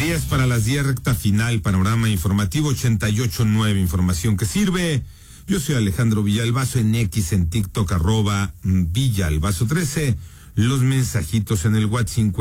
10 para las 10, recta final, panorama informativo 88.9, información que sirve. Yo soy Alejandro Villalbazo, en X, en TikTok, @Villalbazo13. Los mensajitos en el WhatsApp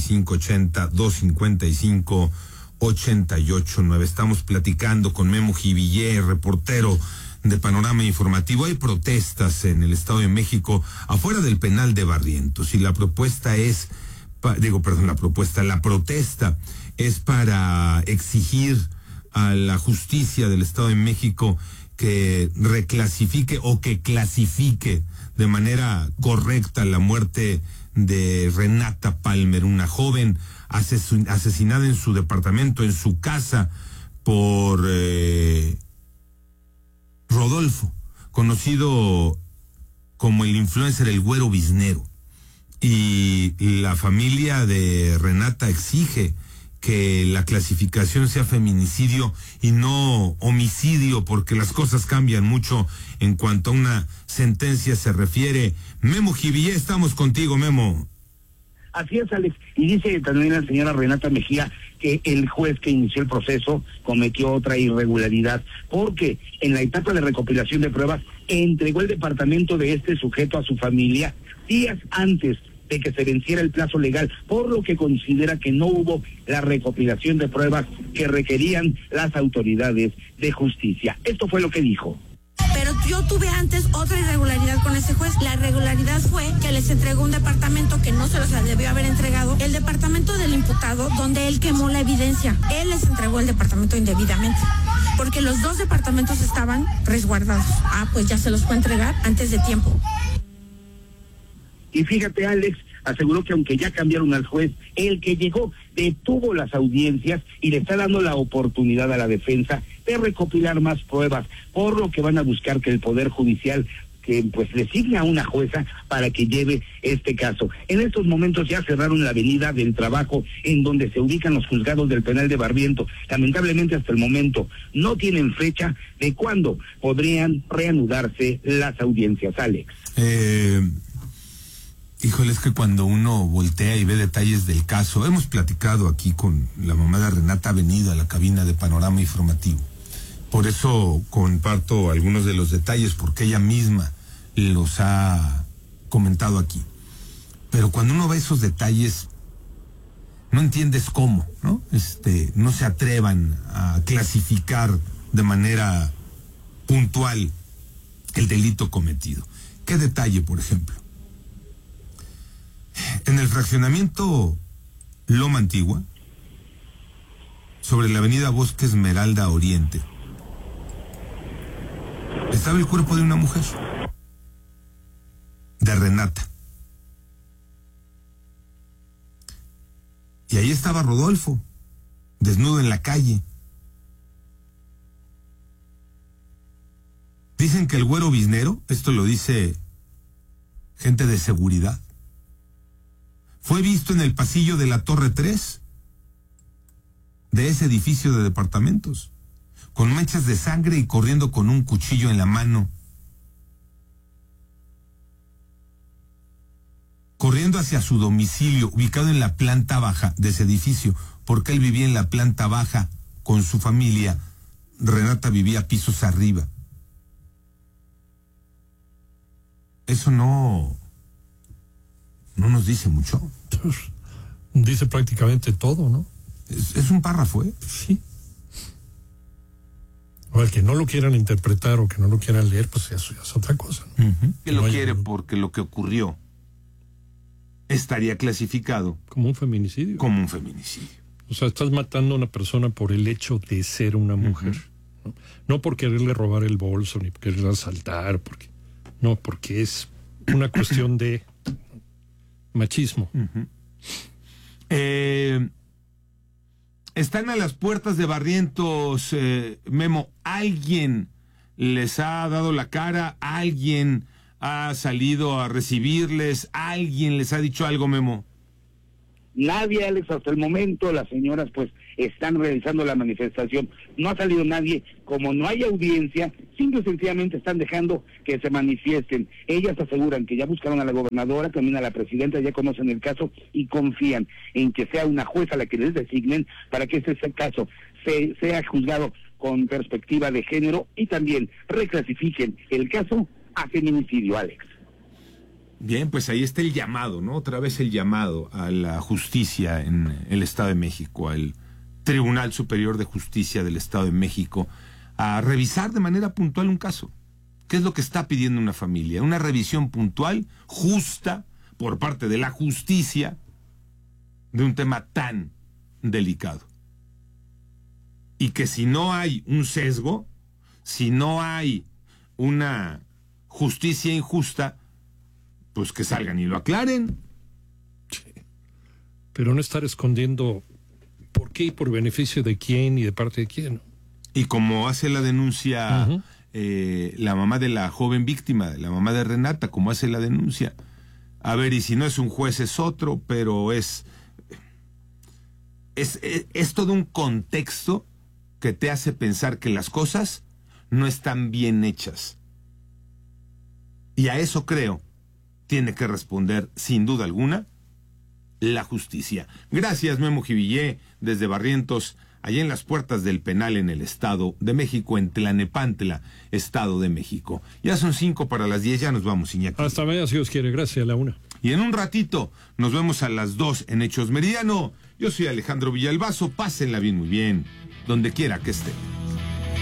5580-255-889. Estamos platicando con Memo Jivillé, reportero de Panorama Informativo. Hay protestas en el Estado de México afuera del penal de Barrientos y la propuesta es, la protesta es para exigir a la justicia del Estado de México que reclasifique o que clasifique de manera correcta la muerte de Renata Palmer, una joven asesinada en su departamento, en su casa, por Rodolfo, conocido como el influencer El Güero Biznero. Y la familia de Renata exige que la clasificación sea feminicidio y no homicidio, porque las cosas cambian mucho en cuanto a una sentencia se refiere. Memo Jivillé, estamos contigo, Memo. Así es, Alex. Y dice también la señora Renata Mejía que el juez que inició el proceso cometió otra irregularidad, porque en la etapa de recopilación de pruebas entregó el departamento de este sujeto a su familia días antes de que se venciera el plazo legal, por lo que considera que no hubo la recopilación de pruebas que requerían las autoridades de justicia. Esto fue lo que dijo. Pero yo tuve antes otra irregularidad con ese juez. La irregularidad fue que les entregó un departamento que no se los debió haber entregado, el departamento del imputado, donde él quemó la evidencia. Él les entregó el departamento indebidamente, porque los dos departamentos estaban resguardados. Pues ya se los fue a entregar antes de tiempo. Y fíjate, Alex, aseguró que aunque ya cambiaron al juez, el que llegó detuvo las audiencias y le está dando la oportunidad a la defensa de recopilar más pruebas, por lo que van a buscar que el Poder Judicial que designe a una jueza para que lleve este caso. En estos momentos ya cerraron la avenida del Trabajo, en donde se ubican los juzgados del penal de Barrientos. Lamentablemente hasta el momento no tienen fecha de cuándo podrían reanudarse las audiencias, Alex. Híjole, es que cuando uno voltea y ve detalles del caso, hemos platicado aquí con la mamá de Renata, ha venido a la cabina de Panorama Informativo. Por eso comparto algunos de los detalles, porque ella misma los ha comentado aquí. Pero cuando uno ve esos detalles, no entiendes cómo, ¿no? No se atrevan a clasificar de manera puntual el delito cometido. ¿Qué detalle, por ejemplo? En el fraccionamiento Loma Antigua, sobre la avenida Bosque Esmeralda Oriente, estaba el cuerpo de una mujer, de Renata. Y ahí estaba Rodolfo, desnudo en la calle. Dicen que el Güero Biznero, esto lo dice gente de seguridad, fue visto en el pasillo de la Torre 3 de ese edificio de departamentos, con manchas de sangre y corriendo con un cuchillo en la mano. Corriendo hacia su domicilio, ubicado en la planta baja de ese edificio, porque él vivía en la planta baja con su familia. Renata vivía pisos arriba. Eso no nos dice mucho. Dice prácticamente todo, ¿no? Es un párrafo, ¿eh? Sí. O el que no lo quieran interpretar o que no lo quieran leer, pues eso es otra cosa, ¿no? Que lo quiere porque lo que ocurrió estaría clasificado como un feminicidio. Como un feminicidio. O sea, estás matando a una persona por el hecho de ser una mujer. No por quererle robar el bolso, ni por quererle asaltar, porque es una cuestión de machismo. Están a las puertas de Barrientos, Memo. ¿Alguien les ha dado la cara? ¿Alguien ha salido a recibirles? ¿Alguien les ha dicho algo, Memo? Nadie, Alex, hasta el momento. Las señoras pues están realizando la manifestación. No ha salido nadie. Como no hay audiencia, simple y sencillamente están dejando que se manifiesten. Ellas aseguran que ya buscaron a la gobernadora, también a la presidenta, ya conocen el caso y confían en que sea una jueza la que les designen para que ese caso sea juzgado con perspectiva de género y también reclasifiquen el caso a feminicidio, Alex. Bien, pues ahí está el llamado, ¿no? Otra vez el llamado a la justicia en el Estado de México, al Tribunal Superior de Justicia del Estado de México, a revisar de manera puntual un caso. ¿Qué es lo que está pidiendo una familia? Una revisión puntual, justa, por parte de la justicia, de un tema tan delicado. Y que si no hay un sesgo, si no hay una justicia injusta, pues que salgan y lo aclaren. Sí. Pero no estar escondiendo por qué y por beneficio de quién y de parte de quién. Y como hace la denuncia la mamá de la joven víctima, la mamá de Renata, como hace la denuncia, a ver, y si no es un juez es otro, pero es todo un contexto que te hace pensar que las cosas no están bien hechas. Y a eso creo tiene que responder, sin duda alguna, la justicia. Gracias, Memo Jivillé, desde Barrientos, allá en las puertas del penal en el Estado de México, en Tlanepantla, Estado de México. Ya son 5:10, ya nos vamos, Iñaki. Hasta mañana, si Dios quiere. Gracias, a la 1. Y en un ratito nos vemos a las 2 en Hechos Meridiano. Yo soy Alejandro Villalbazo, pásenla bien, muy bien, donde quiera que estén.